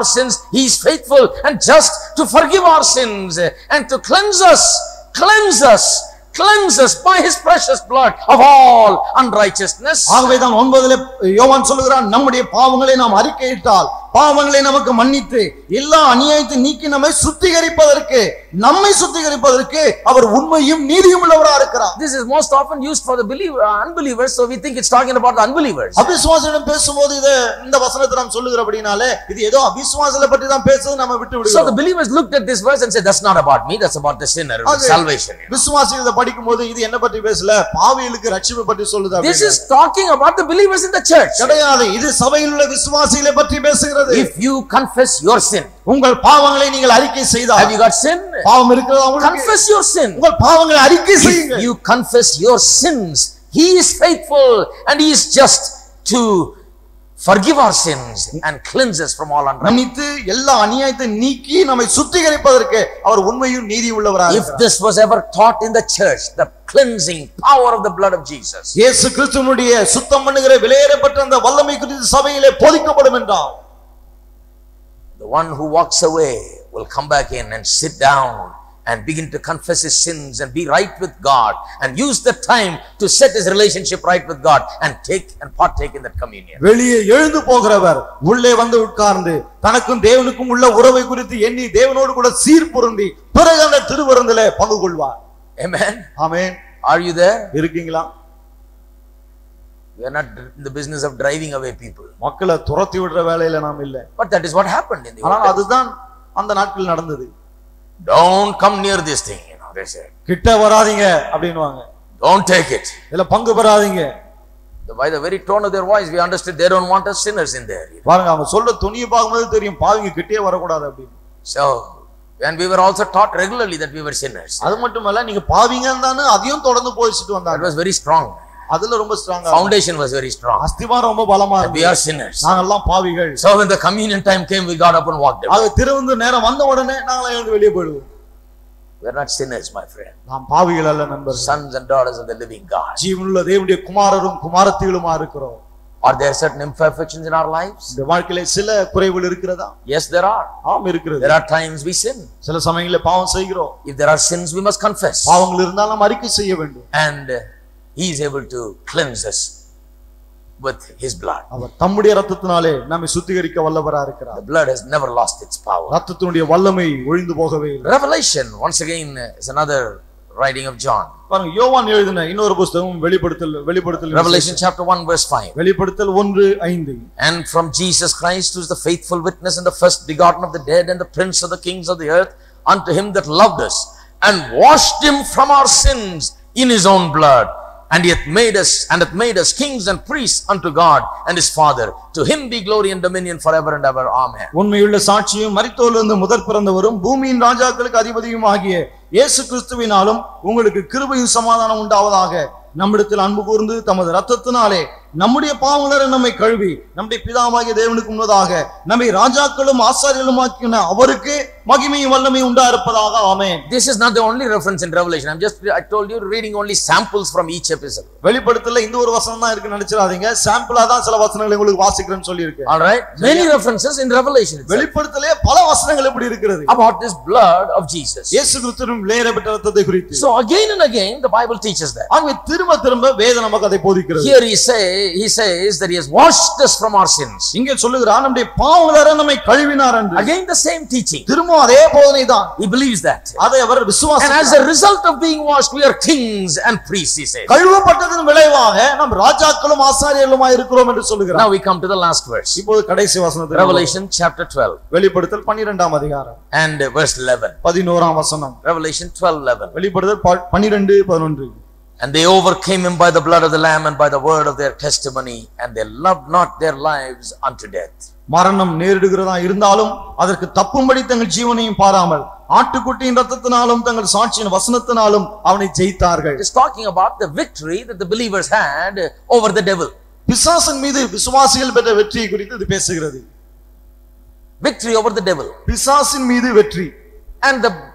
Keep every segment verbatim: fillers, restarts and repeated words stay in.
sins, he is faithful and just to forgive our sins and to cleanse us, cleanse us, cleanse us by his precious blood of all unrighteousness. ஆகவேதான் ஒன்பதிலே யோவான் சொல்கிறான், நம்முடைய பாவங்களை நாம் அறிக்கையிட்டால் பாவங்களை நமக்கு மன்னித்து எல்லா அநியாயத்தை நீக்கி நம்மை சுத்திகரிப்பதற்கு நம்மை சுத்திகரிப்பதற்கு அவர் உண்மையும் நீதியும் உள்ளவராக இருக்கிறார். This is most often used for the believer, unbelievers, so we think it's talking about the unbelievers. அவிசுவாசிகளிடம் பேசும்போது இது இந்த வசனத்தை நாம் சொல்லுகிறபடினாலே இது ஏதோ அவிசுவாசிகளை பற்றி தான் பேசுறது நம்ம விட்டு விடுகிறோம். So the believers looked at this verse and said, that's not about me, that's about the sinner, salvation. விசுவாசிகள் இத படிக்கும்போது இது என்ன பற்றி பேசல, பாவிகளுக்கு ரட்சிப்பு பற்றி சொல்லுது. This is talking about the believers in the church. கிடையாது, இது சபையில் உள்ள விசுவாசிகளை பற்றி பேசுகிறது. If you confess your sin, உங்கள் பாவங்களை நீங்கள் அறிக்கை செய்தால், have you got sin? பாவம் இருக்கிறதா உங்களுக்கு? Confess your sin. உங்கள் பாவங்களை அறிக்கை செய்யுங்கள். If you confess your sins, he is faithful and he is just to forgive our sins and cleanse us from all unrighteousness. மன்னித்து எல்லா அநியாயத்தை நீக்கி நம்மை சுத்திகரிப்பதற்கு அவர் உண்மையும் நீதி உள்ளவராக இருக்கிறார். If this was ever taught in the church, the cleansing power of the blood of Jesus, இயேசு கிறிஸ்துவினுடைய சுத்தம் பண்ணுகிற விலையேறப்பட்ட அந்த வல்லமை குறித்து சபையிலே போதிக்கப்படும் என்றால், the one who walks away will come back in and sit down and begin to confess his sins and be right with God and use the time to set his relationship right with God and take and partake in that communion. வெளியே எழுந்து போகிறவர் உள்ளே வந்து உட்கார்ந்து தனக்கும் தேவனுக்கும் உள்ள உறவை குறித்து எண்ணி தேவனோடு கூட சீர்பொருந்தி பிறகு அந்த திருவிருந்திலே பங்கு கொள்வார். Amen. Amen. Are you there? இருக்கீங்களா? We are not in the business of driving away people. மக்களை துரத்தி விடுற வேலையில நாம் இல்ல. But that is what happened in the ஆனா அதுதான் அந்த நாட்களில் நடந்தது. Don't come near this thing, you know, they said. கிட்ட வராதீங்க அப்படினுவாங்க. Don't take it. இதல பங்கு பெறாதீங்க. By the very tone of their voice we understood they don't want us sinners in there. பாருங்க அவங்க சொல்ற துணியை பாக்கும்போது தெரியும் பாவிங்க கிட்டே வர கூடாது அப்படி. So and we were also taught regularly that we were sinners. அது மட்டுமல்ல நீங்க பாவிங்கன்னு அதையும் தொடர்ந்து போதிச்சிட்டு வந்தாங்க. It was very strong. அதுல ரொம்ப ஸ்ட்ராங்கா. Foundation was very strong. அஸ்திவாரம் ரொம்ப பலமா இருந்தது. We are sinners. நாங்க எல்லாம் பாவிகள். So when the communion time came we got up and walked away. அது திருவிருந்து நேரம் வந்த உடனே நாங்க எழுந்து வெளியே போய்டுவோம். We are not sinners, my friend. நாம் பாவிகள் அல்ல நண்பர்களே. Sons and daughters of the living God. ஜீவனுள்ள தேவனுடைய குமாரரும் குமாரத்திகளுமா இருக்கிறோம். Are there certain imperfections in our lives? இந்த வாழ்க்கையில சில குறைவுகள் இருக்கிறதா? Yes, there are. ஆம் இருக்கிறது. There are times we sin. சில சமயங்களில் பாவம் செய்கிறோம். If there are sins we must confess. பாவங்கள் இருந்தால் நாம் அறிக்கை செய்ய வேண்டும். And he is able to cleanse us with his blood. அவர் தம்முடைய இரத்தத்தினாலே நம்மை சுத்திகரிக்க வல்லவராக இருக்கிறார். The blood has never lost its power. இரத்தத்தினுடைய வல்லமை ஒழிந்து போகவே இல்லை. Revelation once again is another writing of John. பாருங்க யோவான் எழுதின இன்னொரு புத்தகம் வெளிப்படுத்தல் வெளிப்படுத்தல் Revelation chapter one verse five. வெளிப்படுத்தல் ஒன்று ஐந்து. And from Jesus Christ who is the faithful witness and the first begotten of the dead and the prince of the kings of the earth, unto him that loved us and washed him from our sins in his own blood, and hath made us and hath made us kings and priests unto God and his Father. To him be glory and dominion forever and ever. Amen. உண்மையுள்ள சாட்சியும் மரித்தோரிலிருந்து முதற் பிறந்தவரும் பூமியின் ராஜாக்களுக்கு அதிபதியும் ஆகிய இயேசு கிறிஸ்துவினாலும் உங்களுக்கு கிருபையும் சமாதானம் உண்டாவதாக. நம்மிடத்தில் அன்பு கூர்ந்து தமது இரத்தத்தினாலே நம்முடைய பாவங்களை நம்மை கழுவி நம்முடைய பிதாவாகிய தேவனுக்கு முன்னதாக நம்மை ராஜாக்களும் ஆசாரியர்களும் ஆக்கின அவருக்கு மகிமையும் வல்லமையும் உண்டா இருப்பதாக. ஆமென். This is not the only reference in Revelation. I'm just I told you reading only samples from each episode. வெளிப்படுத்தல இந்த ஒரு வசனம் தான் இருக்கு நினைச்சிராதீங்க. சாம்பிளா தான் சில வசனங்களை உங்களுக்கு வாசிக்கிறேன்னு சொல்லி இருக்கேன். All right. Many references in Revelation. வெளிப்படுத்தலே பல வசனங்கள் எப்படி இருக்கிறது about this blood of Jesus. இயேசு கிறிஸ்துவின் விலையேறப்பட்ட இரத்தத்தை குறித்து. So again and again the Bible teaches that. ஆகவே திரும்ப திரும்ப வேதம் நமக்கு அதை போதிக்கிறது. Here he say he says that he has washed us from our sins. இங்கே சொல்லுகிறார் நம்முடைய பாவங்களை நம்மை கழுவினார் என்று. Again the same teaching. திரும்ப அதே போதனை தான். He believes that. அதை அவர் விசுவாசிக்கிறார். And as a result of being washed we are kings and priests, he says. கழுவப்பட்டதன் விளைவாக நாம் ராஜாக்களும் ஆசாரியர்களுமாய் இருக்கிறோம் என்று சொல்லுகிறார். Now we come to the last verse. இப்போது கடைசி வசனத்துக்கு. Revelation chapter twelve. வெளிப்படுத்தல் பன்னிரண்டாம் அதிகாரம். And verse eleven. பதினோராம் வசனம். Revelation twelve eleven. வெளிப்படுத்தல் பன்னிரண்டு பதினொன்று. And they overcame him by the blood of the Lamb and by the word of their testimony, and they loved not their lives unto death. மரணம் நேரிடுகிறதா இருந்தாலும் அதற்கு தப்பும்படி தங்கள் ஜீவனையும் பாராமல் ஆட்டுக்குட்டியின் இரத்தத்தினாலும் தங்கள் சாட்சியின் வசனத்தினாலும் அவனை ஜெயித்தார்கள். It is talking about the victory that the believers had over the devil. பிசாசின் மீது விசுவாசிகள் பெற்ற வெற்றியை குறித்து இது பேசுகிறது. Victory over the devil. பிசாசின் மீது வெற்றி. And the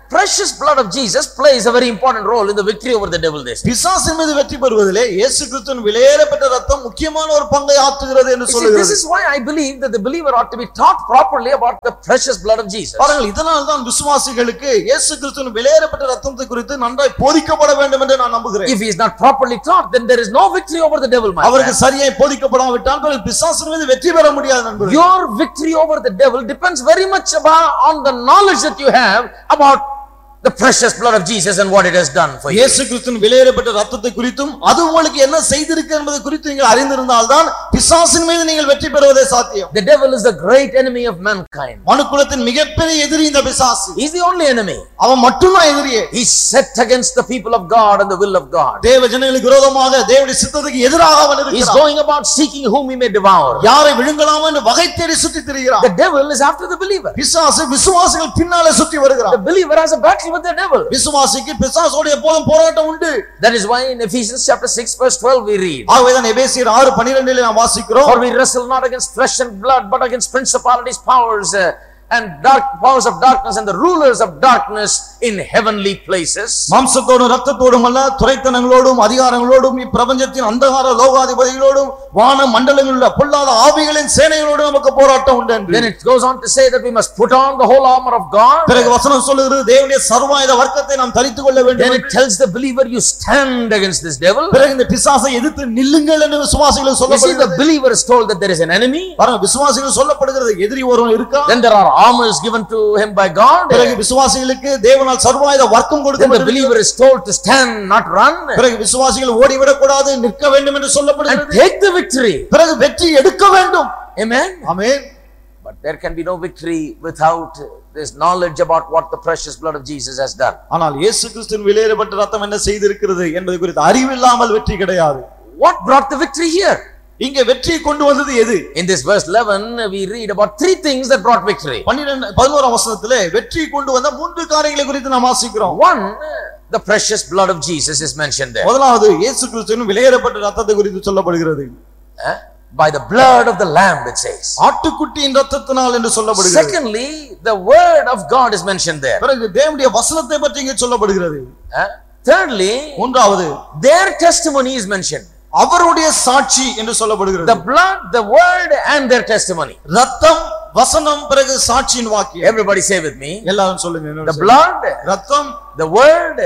precious blood of Jesus plays a very important role in the victory over the devil. This பிசாசின் மீது வெற்றி பெறுவதிலே இயேசு கிறிஸ்துவின் விலையேறப்பட்ட இரத்தம் முக்கியமான ஒரு பங்கை ஆற்றுகிறது என்று சொல்லுகிறது. This is why I believe that the believer ought to be taught properly about the precious blood of Jesus. பாருங்கள், இதனால் தான் விசுவாசிகளுக்கு இயேசு கிறிஸ்துவின் விலையேறப்பட்ட இரத்தத்தை குறித்து நன்றாய் போதிக்கப்பட வேண்டும் என்று நான் நம்புகிறேன். If he is not properly taught, then there is no victory over the devil. அவருக்கு சரியாய் போதிக்கப்படாவிட்டால் பிசாசின் மீது வெற்றி பெற முடியாது நண்பர்களே. Your victory over the devil depends very much about on the knowledge that you have about the precious blood of Jesus and what it has done for you. இயேசு கிறிஸ்துவின் விலையேறப்பட்ட இரத்தத்தை குறித்தும் அது உங்களுக்கு என்ன செய்திருக்கு என்பதை குறித்து நீங்கள் அறிந்திருந்தால் தான் பிசாசின் மீது நீங்கள் வெற்றி பெறுவதே சாத்தியம். The devil is the great enemy of mankind. மனுக்குலத்தின் மிகப்பெரிய எதிரி இந்த பிசாசு. He is the only enemy. அவன் மட்டும்தான் எதிரியே. He is set against the people of God and the will of God. தேவ ஜனங்களுக்கு விரோதமாக தேவனுடைய சித்தத்துக்கு எதிராக அவன் இருக்கிறான். He is going about seeking whom he may devour. யாரை விழுங்கலாம் என்று வகை தேடி சுற்றி திரிகிறான். The devil is after the believer. பிசாசு விசுவாசிகள் பின்னாலே சுற்றி வருகிறான். The believer has a battle with the devil. விசுவாசிக்கு பிசாசோடு எப்போதும் போராட்டம் உண்டு. That is why in Ephesians chapter six verse twelve we read. ஆகவேதான் எபேசியர் ஆறு பன்னிரண்டு நாம் வாசிக்கிறோம். For we wrestle not against flesh and blood but against principalities, powers uh, and dark powers of darkness and the rulers of darkness in heavenly places. மாம்சத்தோடும் இரத்தத்தோடும் அல்ல, துரைத்தனங்களோடும் அதிகாரங்களோடும் இப்பிரபஞ்சத்தின் அந்தகார லோகாதிபதிகளோடும் வான மண்டலங்களில் உள்ள பொல்லாத ஆவிகளின் சேனைகளோடும் நமக்கு போராட்டம் உண்டு என்று. Then it goes on to say that we must put on the whole armor of God. பிறகு வசனம் சொல்லுகிறது தேவனுடைய சர்வாயுத வர்க்கத்தை நாம் தரித்துக் கொள்ள வேண்டும். Then it tells the believer you stand against this devil. பிறகு இந்த பிசாசை எதிர்த்து நில்லுங்கள் என்று விசுவாசிகளுக்கு சொல்லப்படுகிறது. You see, the believer is told that there is an enemy. பாருங்க, விசுவாசிகளுக்கு சொல்லப்படுகிறது எதிரி ஒருவன் இருக்கான். Then there are armors given to him by God. பிறகு விசுவாசிகளுக்கு தேவனால் சர்வாயுத வர்க்கம் கொடுக்கப்பட்டிருக்கிறது. Then the believer is told to stand, not run. பிறகு விசுவாசிகள் ஓடிவிடக் கூடாது, நிற்க வேண்டும் என்று சொல்லப்படுகிறது. And take the victory. பிறகு வெற்றி எடுக்க வேண்டும். Amen. Amen. But there can be no victory without this knowledge about what the precious blood of Jesus has done. ஆனால் இயேசு கிறிஸ்துவின் விலையேறப்பட்ட இரத்தம் என்ன செய்திருக்கிறது என்பது குறித்து அறிவில்லாமல் வெற்றி கிடையாது. What brought the victory here? இங்கே வெற்றியை கொண்டு வந்தது எது? In this verse eleven we read about three things that brought victory. பன்னிரண்டு பதினோராம் வசனத்திலே வெற்றியை கொண்டு வந்த மூன்று காரியங்களை குறித்து நாம் வாசிக்கிறோம். One, the precious blood of Jesus is mentioned there. முதலாவது இயேசு கிறிஸ்துவின் விலையேறப்பட்ட இரத்தத்தை குறித்து சொல்லப்படுகிறது. Eh? By the blood of the lamb it says. ஆட்டுக்குட்டியின் இரத்தத்தினால் என்று சொல்லப்படுகிறது. Secondly, the word of God is mentioned there. பிறகு தேவனுடைய வசனத்தை பற்றி இங்கே சொல்லப்படுகிறது. Eh? Thirdly, மூன்றாவது their testimony is mentioned. அவருடைய சாட்சி என்று சொல்லப்படுகிறது. The blood, the word and their testimony. இரத்தம், வசனம், பிறகு சாட்சியின் வாக்கியம். Everybody say with me. எல்லாரும் சொல்லுங்க. The blood, இரத்தம், the word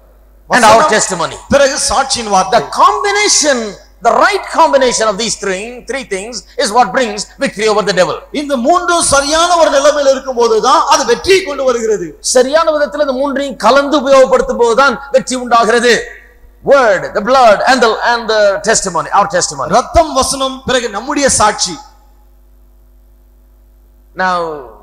and our testimony. பிறகு சாட்சியின் வார்த்தை. The combination, the right combination of these three three things is what brings victory over the devil. இந்த மூன்றும் சரியான ஒரு நிலைமையில் இருக்கும்போது தான் அது வெற்றியை கொண்டு வருகிறது. சரியான விதத்தில் இந்த மூன்றையும் கலந்து உபயோகப்படுத்தும் போது தான் வெற்றி உண்டாகிறது. Word, the blood and the and the testimony, our testimony. இரத்தம், வசனம், பிறகு நம்முடைய சாட்சி. Now,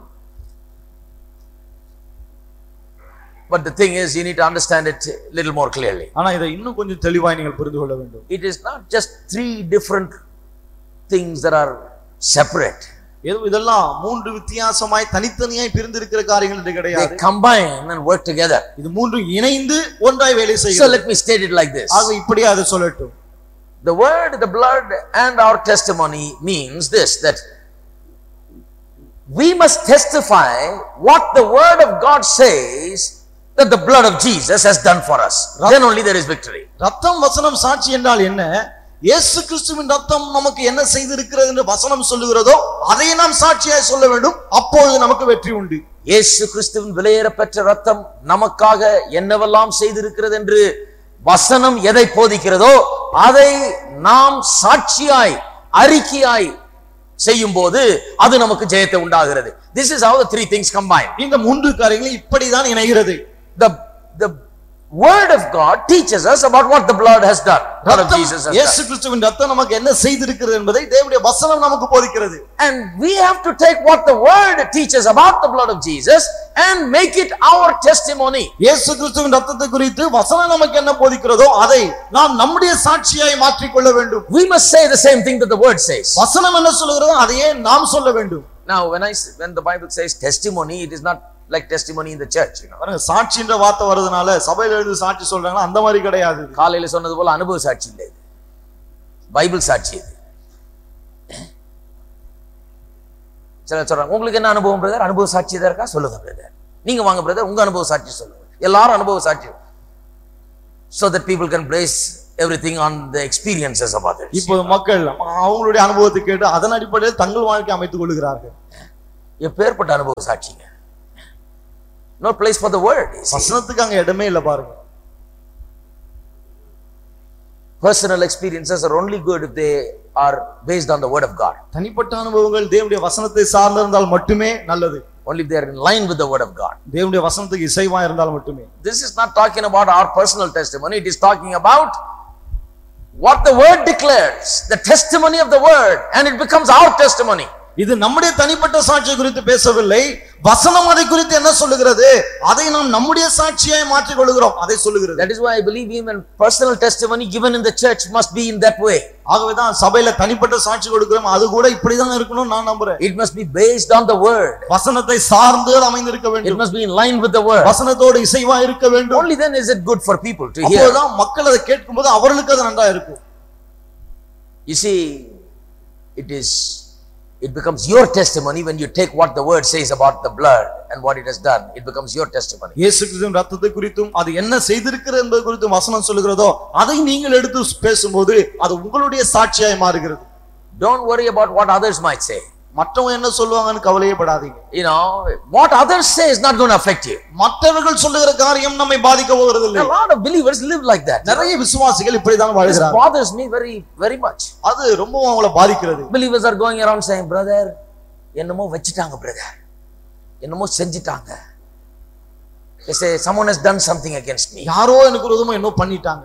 but the thing is, you need to understand it a little more clearly. ஆனா இதை இன்னும் கொஞ்சம் தெளிவாய் நீங்கள் புரிந்து கொள்ள வேண்டும். It is not just three different things that are separate. இதெல்லாம் மூன்று வித்தியாசமாய் தனித்தனியாய் பிரிந்திருக்கிற காரியங்கள் இது கிடையாது. They combine and work together. இது மூன்றும் இணைந்து ஒன்றாய் வேலை செய்கிறது. So let me state it like this. ஆக இப்படியே அதை சொல்லட்டும். The word, the blood and our testimony means this, that we must testify what the word of God says that the blood of Jesus has done for us. Then only there is victory. ரத்தம், வசனம், சாட்சி என்றால் என்ன? இயேசு கிறிஸ்துவின் ரத்தம் நமக்கு என்ன செய்திருக்கிறது என்று வசனம் சொல்லுகிறதோ அதை நாம் சாட்சியாய் சொல்ல வேண்டும். அப்பொழுது நமக்கு வெற்றி உண்டு. இயேசு கிறிஸ்துவின் விலையேறப்பெற்ற ரத்தம் நமக்காக என்னவெல்லாம் செய்திருக்கிறது என்று வசனம் எதை போதிக்கிறதோ அதை நாம் சாட்சியாய் அறிக்கையாய் செய்யும் போது அது நமக்கு ஜெயத்தை உண்டாகிறது. This is how the three things combine. இந்த மூன்று காரியங்கள் இப்படிதான் இணைகிறது. The the word of God teaches us about what the blood has done. Blood of Jesus has இயேசு done. கிறிஸ்துவின் ரத்தம் நமக்கு என்ன செய்திருக்கிறது என்பதை தேவனுடைய வசனம் நமக்கு போதிக்கிறது. And we have to take what the word teaches about the blood of Jesus and make it our testimony. இயேசு கிறிஸ்துவின் ரத்தத்தை குறித்து வசனம் நமக்கு என்ன போதிக்கிறதோ அதை நாம் நம்முடைய சாட்சியாய் மாற்றிக் கொள்ள வேண்டும். We must say the same thing that the word says. வசனம் என்ன சொல்கிறதோ அதையே நாம் சொல்ல வேண்டும். Now when I when the Bible says testimony, it is not like testimony in the church, you know. பாருங்க, சாட்சின்ற வார்த்தை வரதுனால சபையில எழுந்து சாட்சி சொல்றாங்க அந்த மாதிரி கிடையாது. காலையில சொன்னது போல அனுபவ சாட்சி இல்லை, இது பைபிள் சாட்சி. இது சில சொல்றாங்க உங்களுக்கு என்ன அனுபவம் பிரதர்? அனுபவ சாட்சி தான் இருக்கா? சொல்லுங்க பிரதர். நீங்க வாங்க பிரதர், உங்க அனுபவ சாட்சி சொல்லுங்க. எல்லாரும் அனுபவ சாட்சி, so that people can base everything on the experiences of others. இப்போ மக்கள் அவங்களுடைய அனுபவத்தை கேட்டு அதன் அடிப்படையில் தங்கள் வாழ்க்கை அமைத்துக் கொள்கிறார்கள். எப்பேற்பட்ட அனுபவ சாட்சிங்க. No place for the word. வசனத்துக்கு அங்க இடமே இல்ல பாருங்க. Personal experiences are only good if they are based on the word of God. தனிப்பட்ட அனுபவங்கள் தேவனுடைய வசனத்தை சார்ந்து இருந்தால் மட்டுமே நல்லது. Only if they are in line with the word of God. தேவனுடைய வசனத்துக்கு இசைவா இருந்தால் மட்டுமே. This is not talking about our personal testimony. It is talking about what the word declares, the testimony of the word, and it becomes our testimony. இது நம்முடைய தனிப்பட்ட சாட்சியை குறித்து பேசவில்லை. வசனம் அதை குறித்து என்ன சொல்லுகிறது, அதை நாம் நம்முடைய சாட்சியாய் மாற்றிக் கொள்கிறோம், அதை சொல்லுகிறது. That is why I believe even personal testimony given in the church must be in that way. ஆகவேதான் சபையில தனிப்பட்ட சாட்சி கொடுக்கிறோம், அது கூட இப்படிதான் இருக்கணும் நான் நம்புறேன். It must be based on the word. வசனத்தை சார்ந்து அமைந்திருக்க வேண்டும். It must be in line with the word. வசனத்தோடு இசைவா இருக்க வேண்டும். Only then is it good for people to hear. அப்போதான் மக்கள் அதை கேட்கும்போது அவர்களுக்கு அது நன்றா இருக்கும். You see, it is it becomes your testimony when you take what the word says about the blood and what it has done. It becomes your testimony. இயேசு கிறிஸ்துவின் இரத்தத்தை குறித்தும் அது என்ன செய்திருக்கிறது என்பது குறித்து வசனம் சொல்லுகிறதோ அதை நீங்கள் எடுத்து பேசும்போது அது உங்களுடைய சாட்சியாய் மாறுகிறது. Don't worry about what others might say. மற்றவங்க என்ன சொல்வாங்கன்னு கவலையே படாதீங்க. You know, what others say is not going to affect you. மற்றவர்கள் சொல்லுகிற காரியம் நம்மை பாதிக்க போகிறது இல்லை. A lot of believers live like that. நிறைய விசுவாசிகள் இப்படி தான் வாழ்கிறார்கள். It bothers me very very much. அது ரொம்ப அவங்களை பாதிக்கிறது. Believers are going around saying, brother, என்னமோ வச்சிட்டாங்க brother. என்னமோ செஞ்சிட்டாங்க. They say someone has done something against me. யாரோ எனக்கு விரோதமா என்ன பண்ணிட்டாங்க.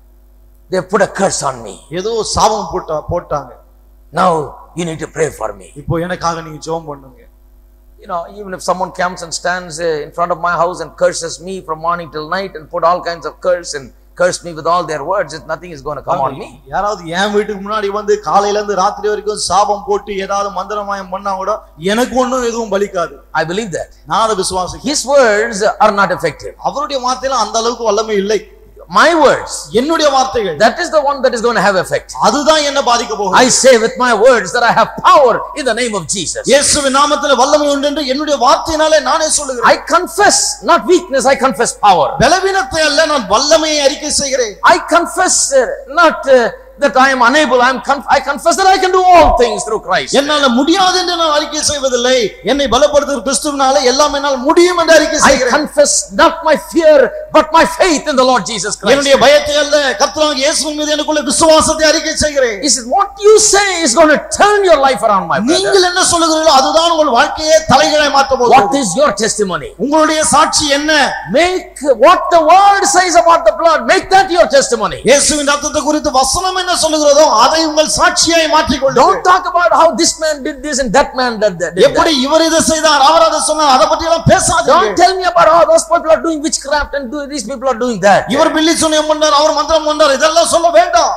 They put a curse on me. ஏதோ சாபம் போட்டா போட்டாங்க. Now you need to pray for me. இப்போ எனக்காக நீங்க ஜெபம் பண்ணுங்க. You know, even if someone comes and stands in front of my house and curses me from morning till night and put all kinds of curse and curse me with all their words, nothing is going to come on me. யாராவது என் வீட்டுக்கு முன்னாடி வந்து காலையில இருந்து ராத்திரி வரைக்கும் சாபம் போட்டு ஏதாவது மந்திரமாயம் பண்ணா கூட எனக்கு ஒண்ணும் எதுவும் பலிக்காது. I believe that. நான் அதை விசுவாசிக்கிறேன். His words are not effective. அவருடைய வார்த்தையில அந்த அளவுக்கு வல்லமை இல்லை. My words, என்னுடைய வார்த்தைகள், that is the one that is going to have effect. அதுதான் என்ன பாதிக்க போகுது. I say with my words that I have power in the name of Jesus. இயேசுவின் நாமத்திலே வல்லமை உண்டு என்று என்னுடைய வார்த்தையினாலே நானே சொல்லுகிறேன். I confess not weakness, I confess power. பலவீனத்தை அல்ல, நான் வல்லமையை அறிக்கை செய்கிறேன். I confess uh, not uh, that I am unable, I am conf- I confess that I can do all things through Christ. என்னால முடியாது என்று நான் அறிக்கை செய்வதில்லை, என்னை பலப்படுத்துகிற கிறிஸ்துவினாலே எல்லாம் என்னால் முடியும் என்று அறிக்கை செய்கிறேன். I confess not my fear but my faith in the Lord Jesus Christ. என்னுடைய பயத்தை அல்ல, கர்த்தராகிய இயேசுவின் மீது எனக்குள்ள விசுவாசத்தை அறிக்கை செய்கிறேன். He says what you say is going to turn your life around, my brother. நீங்கள் என்ன சொல்லுகிறீர்களோ அதுதான் உங்கள் வாழ்க்கையை தலைகீழாய் மாற்ற போகிறது. What is your testimony? உங்களுடைய சாட்சி என்ன? Make what the word says about the blood, make that your testimony. இயேசுவின் இரத்தத்தை குறித்து வசனம் என்ன சொல்லுகிறதோ அதை உங்கள் சாட்சியாய் மாற்றிக் கொள்ளுங்கள். Don't talk about how this man did this and that man did that. எப்படி இவர் இதை செய்தார், அவர் அதை சொன்னார், அத பத்தி எல்லாம் பேசாதீங்க. Don't tell me about how those people are doing witchcraft and do, these people are doing that. இவர் பில்லி சூனியம் பண்ணார், அவர் மந்திரம் பண்ணார், இதெல்லாம் சொல்ல வேண்டாம்.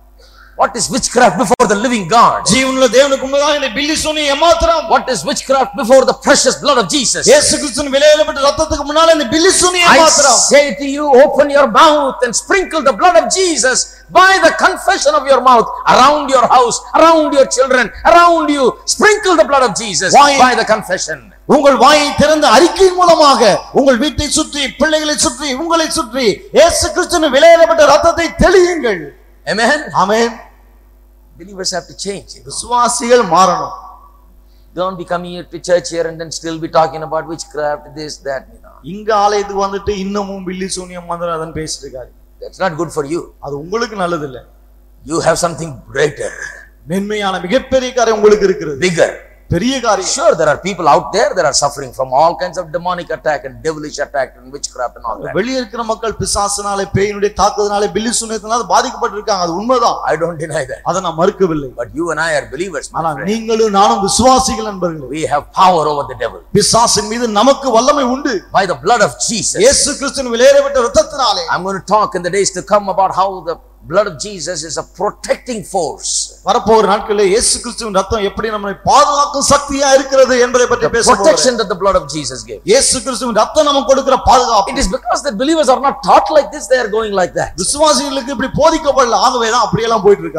What is witchcraft before the living God? ஜீவனுள்ள தேவனுக்கு முன்பாக இந்த பில்லி சூனியம் ஏமாத்திரம். What is witchcraft before the precious blood of Jesus? இயேசு கிறிஸ்துவின் விலையேறப்பட்ட இரத்தத்துக்கு முன்னால இந்த பில்லி சூனியம் ஏமாத்திரம். I say to you, open your mouth and sprinkle the blood of Jesus by the confession of your mouth around your house, around your children, around you. Sprinkle the blood of Jesus Why? by the confession. உங்கள் வாயை திறந்த அறிக்கையின் மூலமாக உங்கள் வீட்டை சுற்றி, பிள்ளைகளை சுற்றி, உங்களை சுற்றி இயேசு கிறிஸ்துவின் விலையேறப்பட்ட இரத்தத்தை தெளியுங்கள். Amen. Amen. Believers have to change. விசுவாசிகள் மாறணும். Don't be coming here to church here and then still be talking about witchcraft, this, that, you know. இங்க ஆலயத்துக்கு வந்துட்டு இன்னமும் பில்லி சூனியம் மந்திரம் அதன் பேசிட்டு இருக்காரு. That's not good for you. அது உங்களுக்கு நல்லது இல்ல. You have something greater. மேன்மையான மிகப்பெரிய காரியம் உங்களுக்கு இருக்குது. Bigger. பெரிய காரியம். Sure, there are people out there that are suffering from all kinds of demonic attack and devilish attack and witchcraft and all that. வெளிய இருக்கிற மக்கள் பிசாசினாலே, பேயினுடைய தாக்குதனாலே, பில்லி சூனியத்தினால பாதிக்கப்பட்டிருக்காங்க. அது உண்மைதான். I don't deny that. அத நான் மறுக்கவில்லை. But you and I are believers. ஆனா நீங்களும் நானும் விசுவாசிகள் நண்பர்களே. We have power over the devil. பிசாசின் மீது நமக்கு வல்லமை உண்டு. By the blood of Jesus. இயேசு கிறிஸ்துவின் விலையேறப்பட்ட இரத்தத்தினாலே. I'm going to talk in the days to come about how the blood of Jesus is a protecting force. வரப்போகிற நாட்களிலே இயேசு கிறிஸ்துவின் இரத்தம் எப்படி நம்மை பாதுகாக்கும் சக்தியா இருக்கிறது என்பதை பற்றி பேச போகிறேன். Protection that the blood of Jesus gives. இயேசு கிறிஸ்துவின் இரத்தம் நமக்கு கொடுக்கிற பாதுகாப்பு. It is because that believers are not taught like this, they are going like that. விசுவாசிகளுக்கு இப்படி போதிக்கப்படல, ஆகவே தான் அப்படியே எல்லாம் போயிட்டு இருக்காங்க.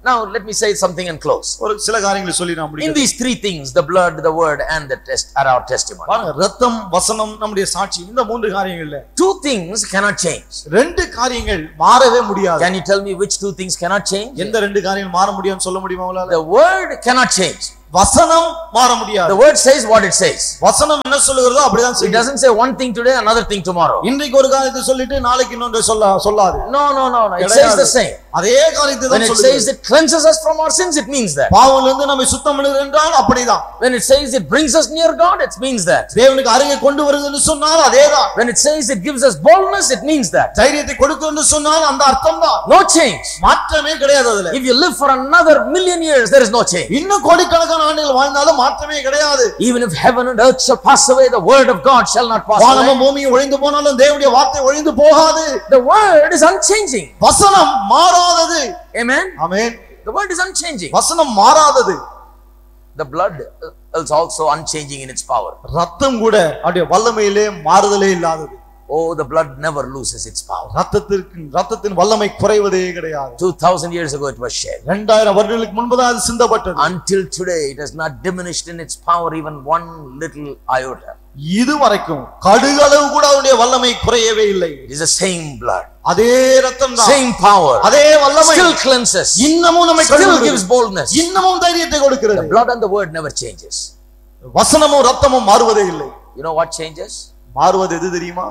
Now let me say something and close. ஒரு சில காரியங்களை சொல்லி நான் In முடிக்கிறேன். these three things, the blood, the word and the test are our testimony. பாருங்க, ரத்தம், வசனம், நம்முடைய சாட்சி, இந்த மூன்று காரியங்கள்ல Two things cannot change. ரெண்டு காரியங்கள் மாறவே முடியாது. Can you tell me which two things cannot change? எந்த ரெண்டு காரியங்கள் மாற முடியும்னு சொல்ல முடியுமா உங்களால? The word cannot change. வசனம் மாற முடியாது. The word says what it says. வசனம் என்ன சொல்லுகிறதோ அப்படிதான் It செய்யும். doesn't say one thing today, another thing tomorrow. இன்றைக்கு ஒரு காரியத்தை சொல்லிட்டு நாளைக்கு இன்னொன்று சொல்ல சொல்லாது. No, no, no, no. It says the same. அதே காரியத்தை When தான் it சொல்லுது. says it cleanses us from our sins, it means that. பாவங்களிலிருந்து இருந்து நம்மை சுத்தம் பண்ணுகிறது என்றால் அப்படிதான். When it says it brings us near God, it means that. தேவனுக்கு அருகே கொண்டு வருதுன்னு சொன்னால் அதேதான். When it says it gives us boldness, it means that. தைரியத்தை கொடுக்குன்னு சொன்னால் அந்த அர்த்தம் தான். No change. மாற்றமே கிடையாது அதுல. If you live for another million years, there is no change. இன்னும் கோடிக்கணக்கான ஆண்டுகள் வாழ்ந்தாலும் மாற்றமே கிடையாது. Even if heaven and earth shall pass away, the word of God shall not pass away. வானமும் பூமியும் ஒழிந்து போனாலும் தேவனுடைய வார்த்தை ஒழிந்து போகாது. The word is unchanging. வசனம் மாறாதது. Amen. Amen. The word is unchanging. வசனம் மாறாதது. The blood is also unchanging in its power. ரத்தம் கூட அப்படியே வல்லமையிலே மாறுதலே இல்லாதது. Oh, the blood never loses its power. ரத்தத்திற்கு ரத்தத்தின் வல்லமை குறைவதே கிடையாது. two thousand years ago it was shed. இரண்டாயிரம் வருடங்களுக்கு முன்பதாக அது சிந்தப்பட்டது. Until today it has not diminished in its power even one little iota. இதுவரைக்கும் கடுகளவு கூட அதனுடைய வல்லமை குறையவே இல்லை. It is the same blood. அதே ரத்தம் தான். Same power. அதே வல்லமை. Still cleanses. இன்னமும் நம்மை Still கழுவுகிறது. gives boldness. இன்னமும் தைரியத்தை கொடுக்கிறது. The blood and the word never changes. வசனமும் ரத்தமும் மாறுவதே இல்லை. You know what changes? மாறுவது எது தெரியுமா?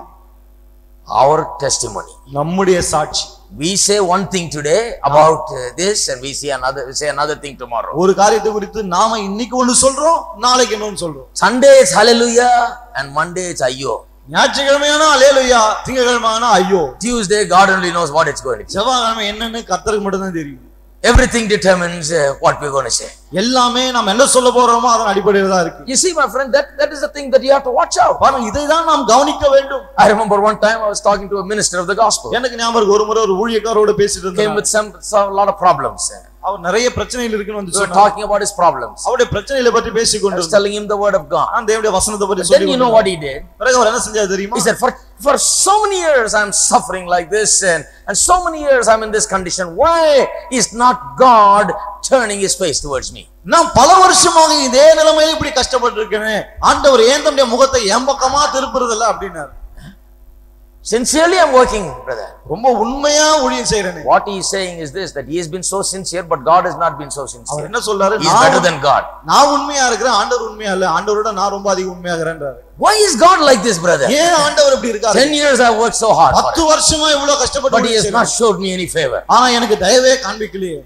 Our testimony. நம்முடைய சாட்சி. We say one thing today about uh, this and we see another we say another thing tomorrow. ஒரு காரியத்தை குறித்து நாம இன்னைக்கு ஒன்னு சொல்றோம், நாளைக்கு இன்னொன்னு சொல்றோம். Sunday is hallelujah and Monday is ayyo. ஞாயிற்றுக்கிழமையானா அல்லேலூயா, திங்கட்கிழமையானா ஐயோ. Tuesday God only knows what it's going to be. செவ்வாய்க்கிழமை என்னன்னு கர்த்தருக்கு மட்டும் தான் தெரியும். Everything determines uh, what we're going to say. எல்லாமே நாம என்ன சொல்ல போறோமோ அதன் அடிப்படையில் தான் இருக்கு. You see my friend, that that is the thing that you have to watch out. பாருங்க, இதை தான் நாம் கவனிக்க வேண்டும். I remember one time I was talking to a minister of the gospel. எனக்கு ஞாபகம் ஒரு முறை ஒரு ஊழியக்காரரோட பேசிட்டு Came இருந்தேன். with some, some lot of problems. அவர் நிறைய பிரச்சனைகள் இருக்குன்னு வந்து We were சொன்னார். talking about his problems. அவருடைய பிரச்சனைகளை பற்றி பேசிக் I was கொண்டிருந்தேன். telling him the word of God. நான் தேவனுடைய வசனத்தை பற்றி Then சொல்லி you know what he did? பிறகு அவர் என்ன செஞ்சாரு தெரியுமா? He said, for, for so many years I'm suffering like this and, and so many years I'm in this condition. Why is not God turning his face towards me? நான் பல வருஷமாக இதே நிலைமையில இப்படி கஷ்டப்பட்டு இருக்கேன். ஆண்டவர் ஏன் தம்முடைய முகத்தை என் பக்கமா திருப்புறது இல்ல அப்படின்னாரு. Sincerely I'm working, brother. ரொம்ப உண்மையா ஊழியம் செய்றேன். What he is saying is this, that he has been so sincere but God has not been so our sincere. என்ன சொல்றாரு? He is better than God. நான் உண்மையா இருக்கிறேன், ஆண்டவர் உண்மையா இல்ல. ஆண்டவரோட நான் ரொம்ப அதிக உண்மையா இருக்கிறேன்றாரு. Why is God like this, brother? ஏன் ஆண்டவர் இப்படி இருக்காரு? ten years I've worked so hard for பத்து it, வருஷமா இவ்வளவு கஷ்டப்பட்டு but he has not showed me any favor. ஆனா எனக்கு தயவே காண்பிக்கலையே.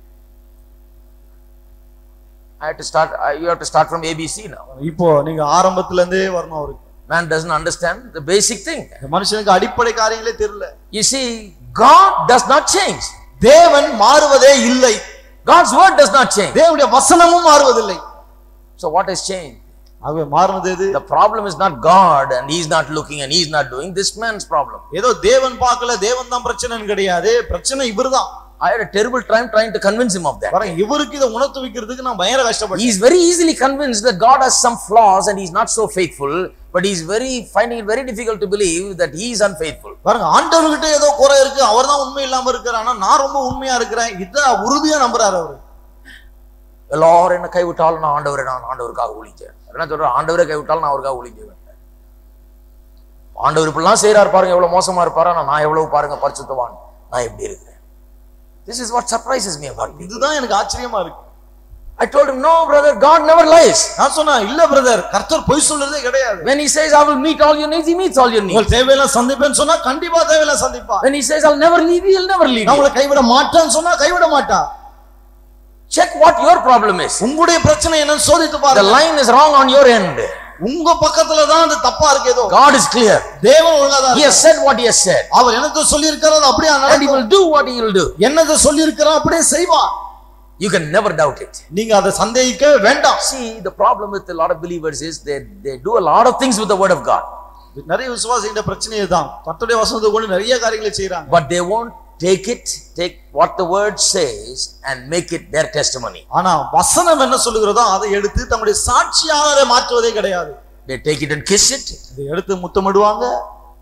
I had to start, I, you have to start from A B C now. இப்போ நீங்க ஆரம்பத்துல இருந்தே வரணும் அவருக்கு. Man doesn't understand the basic thing. இந்த மனுஷனுக்கு அடிப்படை காரியங்களே தெரியல. You see, God does not change. தேவன் மாறுவதே இல்லை. God's word does not change. தேவனுடைய வசனமும் மாறுவதில்லை. So what has changed? ஆகவே மாறுனது எது? The problem is not God and he's not looking and he's not doing. This man's problem. ஏதோ தேவன் பார்க்கல, தேவன் தான் பிரச்சனைன்னு கிடையாது. பிரச்சனை இவர்தான். I had a terrible time trying to convince him of that. பாருங்க, இவருக்கு இத உணர்த்து வைக்கிறதுக்கு நான் பயங்கர கஷ்டப்பட்டேன். He is very easily convinced that God has some flaws and he's not so faithful, but he's very finding it very difficult to believe that he is unfaithful. பாருங்க, ஆண்டவர்கிட்ட ஏதோ குறை இருக்கு, அவர்தான் உண்மை இல்லாம இருக்காரு, ஆனா நான் ரொம்ப உண்மையா இருக்கிறேன். இத உறுதியா நம்புறாரு அவரு. எல்லாரும் என்ன கைவிட்டாலும் நான் ஆண்டவரை நான் ஆண்டவருக்காக ஊழிச்சேன். என்ன சொல்ற, ஆண்டவரை கைவிட்டாலும் நான் அவருக்காக ஊழிச்சேன். ஆண்டவர் இப்படிலாம் செய்யறாரு பாருங்க, எவ்வளவு மோசமா இருப்பாரு, ஆனா நான் எவ்வளவு பாருங்க பரிசுத்தவான், நான் எப்படி இருக்கிறேன். This is what surprises me about me. இதுதான் எனக்கு ஆச்சரியமா இருக்கு. I told him, no brother, God never lies. நான் சொன்னேன், இல்ல பிரதர், கர்த்தர் பொய் சொல்றதே கிடையாது. When he says I will meet all your needs, he meets all your needs. உங்கள் தேவையெல்லாம் சந்திப்பேன்னு சொன்னா கண்டிப்பா தேவையெல்லாம் சந்திப்பா. When he says I'll never leave you, he'll never leave நான் you. உங்களை கைவிட மாட்டேன்னு சொன்னா கைவிட மாட்டா. Check what your problem is. உங்களுடைய பிரச்சனை என்னன்னு சோதித்து The பாருங்க. line is wrong on your end. உங்க பக்கத்துல தான் அது தப்பா இருக்கு ஏதோ. God is clear. தேவன் ஒழுங்கா He has said what he has said. அவர் என்னது சொல்லி இருக்காரோ அது அப்படியே And he will do what he will do. என்னது சொல்லி இருக்காரோ அப்படியே செய்வார். You can never doubt it. நீங்க அதை சந்தேகிக்க வேண்டாம். See, the problem with a lot of believers is they they do a lot of things with the word of God. நிறைய விசுவாசிகளோட பிரச்சனை இதுதான். கர்த்தருடைய வசனத்தை கொண்டு நிறைய காரியங்களை செய்றாங்க. But they won't take it, take what the word says and make it their testimony. ஆனா வசனம் என்ன சொல்லுகிறதோ அதை எடுத்து தங்களுடைய சாட்சியாக அதை மாற்றுவதே கிடையாது. They take it and kiss it. இதை எடுத்து முத்தமிடுவாங்க.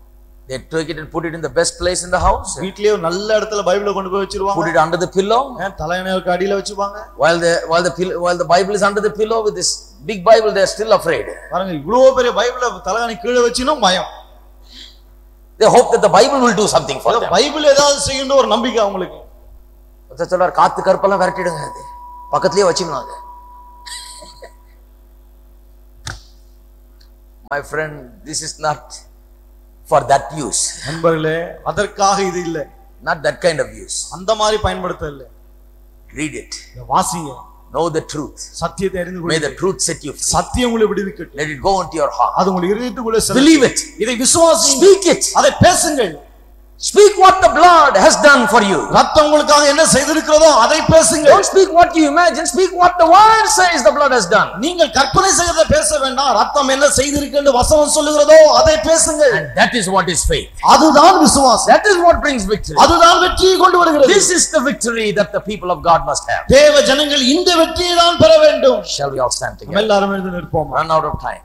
They take it and put it in the best place in the house. வீட்லயே நல்ல இடத்துல பைபிளை கொண்டு போய் வச்சிருவாங்க. Put it under the pillow. தலையணைக்கு அடியில வச்சுப்பாங்க. While the while the while the Bible is under the pillow with this big Bible, they are still afraid. பாருங்க இவ்வளவு பெரிய பைபிளை தலையணை கீழ வச்சினும் பயம். They hope that the Bible will do something for them. Bible ஏதாவது செய்யும்னு ஒரு நம்பிக்கை அவங்களுக்கு. அத சொல்றார் காத்து கற்பெல்லாம் விரட்டிடுங்க அது. பக்கத்துலயே வச்சிடுங்க. My friend, this is not for that use. நண்பர்களே அதற்காக இது இல்ல. Not that kind of use. அந்த மாதிரி பயன்படுத்த இல்ல. Read it. வாசிங்க. Know the truth. சத்தியத்தை அறிந்து கொள்ளுங்கள். May the truth set you free. சத்தியம் உங்களை விடுவிக்கட்டும். Let it go into your heart. அது உங்கள் இதயத்துக்குள்ளே செல்லும். Believe it. இதை விசுவாசிங்க. Speak it. அதை பேசுங்கள். Speak what the blood has done for you. ரத்தம் உங்களுக்காக என்ன செய்திருக்கிறதோ அதை பேசுங்க. Don't speak what you imagine, speak what the word says the blood has done. நீங்கள் கற்பனை செய்யறத பேச வேண்டாம். ரத்தம் என்ன செய்திருக்குன்னு வசனம் சொல்லுகிறதோ அதை பேசுங்க. And that is what is faith. அதுதான் விசுவாசம். That is what brings victory. அதுதான் வெற்றியை கொண்டு வருகிறது. This is the victory that the people of God must have. தேவ ஜனங்கள் இந்த வெற்றியை தான் பெற வேண்டும். Shall we all stand together? எல்லாரும் எழுந்து நிற்போம். Run out of time.